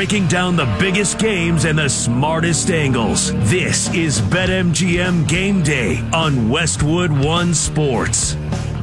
breaking down the biggest games and the smartest angles. This is BetMGM Game Day on Westwood One Sports.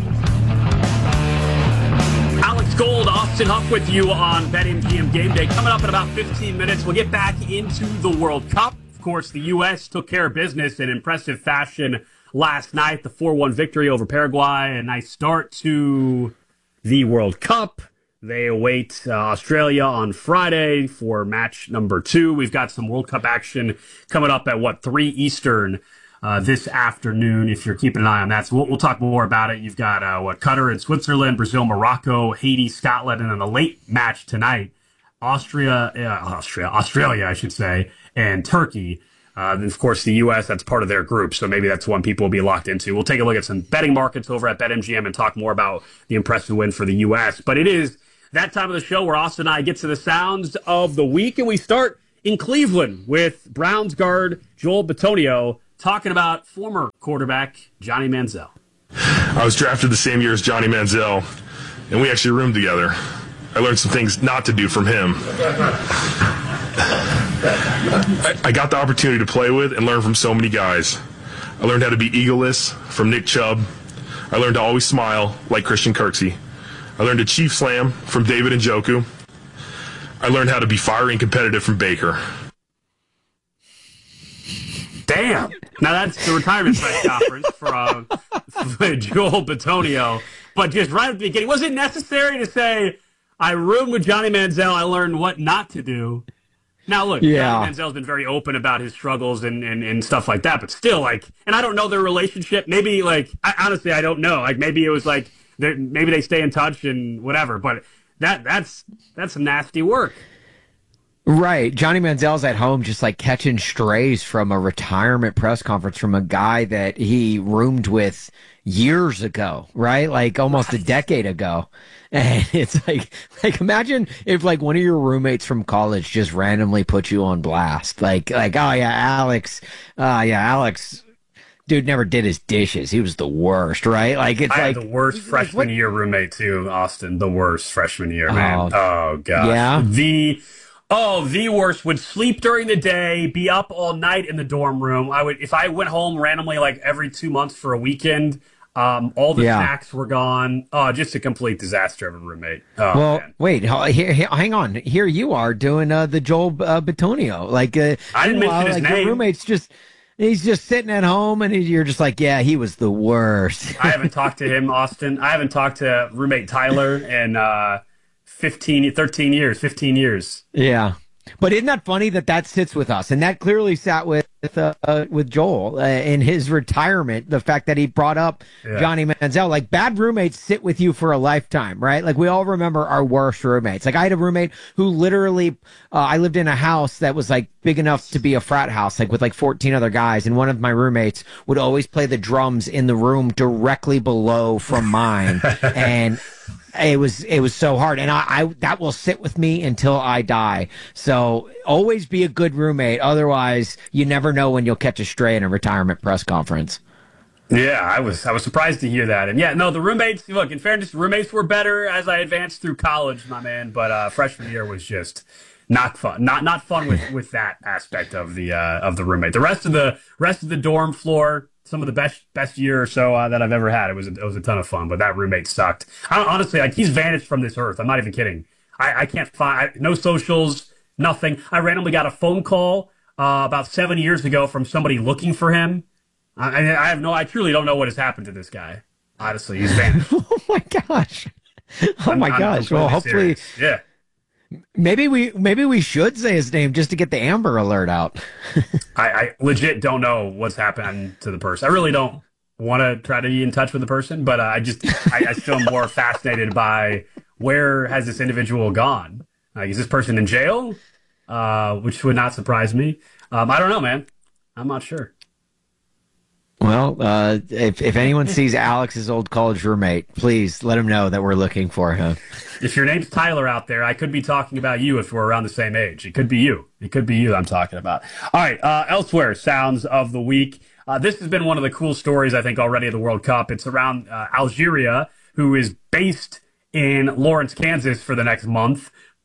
Alex Gold, Austin Huff with you on BetMGM Game Day. Coming up in about 15 minutes, we'll get back into the World Cup. Of course, the U.S. took care of business in impressive fashion last night. The 4-1 victory over Paraguay. A nice start to the World Cup. They await Australia on Friday for match number 2. We've got some World Cup action coming up at 3 Eastern this afternoon, if you're keeping an eye on that. So we'll talk more about it. You've got Qatar and Switzerland, Brazil, Morocco, Haiti, Scotland, and then the late match tonight, Australia, I should say, and Turkey. And of course, the U.S., that's part of their group, so maybe that's one people will be locked into. We'll take a look at some betting markets over at BetMGM and talk more about the impressive win for the U.S. But it is that time of the show where Austin and I get to the sounds of the week, and we start in Cleveland with Browns guard Joel Bitonio talking about former quarterback Johnny Manziel. I was drafted the same year as Johnny Manziel, and we actually roomed together. I learned some things not to do from him. I got the opportunity to play with and learn from so many guys. I learned how to be egoless from Nick Chubb. I learned to always smile like Christian Kirksey. I learned to chief slam from David Njoku. I learned how to be fiery and competitive from Baker. Damn. Now that's the retirement press conference from Joel Bitonio. But just right at the beginning, was it necessary to say, I roomed with Johnny Manziel, I learned what not to do? Now, look, Johnny Manziel's been very open about his struggles and stuff like that, but still, and I don't know their relationship. Maybe, honestly, I don't know. Maybe it was maybe they stay in touch and whatever, but that's some nasty work. Right. Johnny Manziel's at home just catching strays from a retirement press conference from a guy that he roomed with years ago, right? Almost a decade ago. And it's imagine if one of your roommates from college just randomly put you on blast. Oh yeah, Alex, dude never did his dishes. He was the worst, right? I had the worst freshman year roommate too, Austin. The worst freshman year, man. Oh gosh. Yeah. The worst. Would sleep during the day, be up all night in the dorm room. If I went home randomly every 2 months for a weekend, all the snacks were gone. Oh, just a complete disaster of a roommate. Oh, well, man. Wait, hang on. Here you are doing the Joel Bitonio. I didn't mention his name. Your roommate's he's just sitting at home, and you're just he was the worst. I haven't talked to him, Austin. I haven't talked to roommate Tyler in 15 years. Yeah. But isn't that funny that sits with us? And that clearly sat with Joel in his retirement, the fact that he brought up Johnny Manziel. Bad roommates sit with you for a lifetime, right? We all remember our worst roommates. I had a roommate who literally, I lived in a house that was big enough to be a frat house, with 14 other guys. And one of my roommates would always play the drums in the room directly below from mine. And it was so hard, and I that will sit with me until I die. So always be a good roommate. Otherwise, you never know when you'll catch a stray in a retirement press conference. Yeah, I was surprised to hear that. And the roommates. Look, in fairness, roommates were better as I advanced through college, my man. But freshman year was just not fun. Not fun with that aspect of the roommate. The rest of the dorm floor. Some of the best year or so that I've ever had. It was a ton of fun, but that roommate sucked. Honestly, he's vanished from this earth. I'm not even kidding. I can't find no socials, nothing. I randomly got a phone call about 7 years ago from somebody looking for him. I truly don't know what has happened to this guy. Honestly, he's vanished. Oh my gosh. Oh my gosh. Well, hopefully, serious. Yeah. Maybe we should say his name just to get the Amber Alert out. I legit don't know what's happened to the person. I really don't want to try to be in touch with the person, but I still am more fascinated by where has this individual gone? Is this person in jail? Which would not surprise me. I don't know, man. I'm not sure. Well, if anyone sees Alex's old college roommate, please let him know that we're looking for him. If your name's Tyler out there, I could be talking about you if we're around the same age. It could be you. It could be you I'm talking about. All right, elsewhere, sounds of the week. This has been one of the cool stories, I think, already of the World Cup. It's around Algeria, who is based in Lawrence, Kansas for the next month.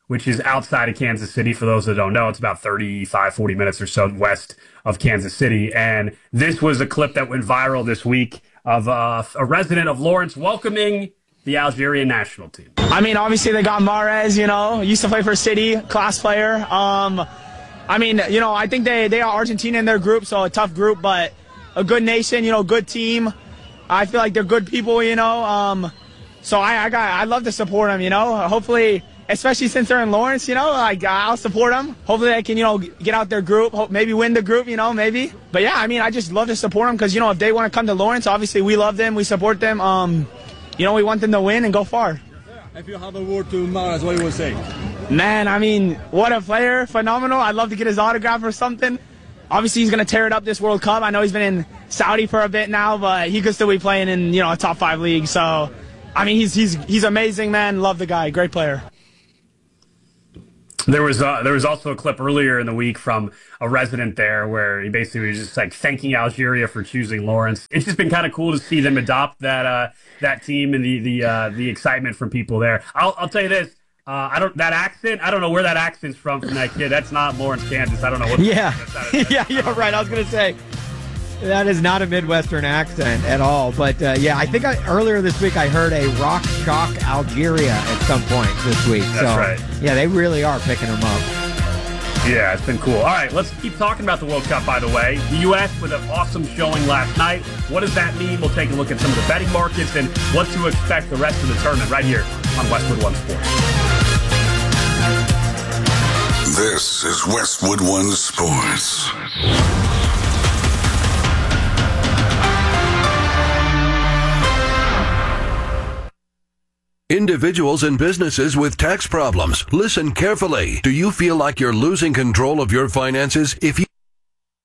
which is outside of Kansas City. For those that don't know, it's about 35, 40 minutes or so west of Kansas City. And this was a clip that went viral this week of a resident of Lawrence welcoming the Algerian national team. I mean, obviously they got Mahrez, used to play for City, class player. I mean, I think they are Argentina in their group, so a tough group, but a good nation, good team. I feel like they're good people, so I love to support them, hopefully, especially since they're in Lawrence, I'll support them. Hopefully they can, get out their group, maybe win the group, maybe. But yeah, I mean, I just love to support them because, if they want to come to Lawrence, obviously we love them, we support them. We want them to win and go far. If you have a word to Mahrez, what you would say? Man, I mean, what a player, phenomenal. I'd love to get his autograph or something. Obviously, he's going to tear it up this World Cup. I know he's been in Saudi for a bit now, but he could still be playing in, a top 5 league. So, I mean, he's amazing, man. Love the guy. Great player. There was also a clip earlier in the week from a resident there where he basically was just like thanking Algeria for choosing Lawrence. It's just been kind of cool to see them adopt that team and the excitement from people there. I'll tell you this. That accent, I don't know where that accent's from that kid. That's not Lawrence, Kansas. I don't know what. Yeah. Yeah, right. I was going to say, that is not a Midwestern accent at all. But, I think earlier this week I heard a Rock Chalk Algeria at some point this week. That's right. Yeah, they really are picking them up. Yeah, it's been cool. All right, let's keep talking about the World Cup, by the way. The U.S. with an awesome showing last night. What does that mean? We'll take a look at some of the betting markets and what to expect the rest of the tournament right here on Westwood One Sports. This is Westwood One Sports. Individuals and businesses with tax problems, listen carefully. Do you feel like you're losing control of your finances? If you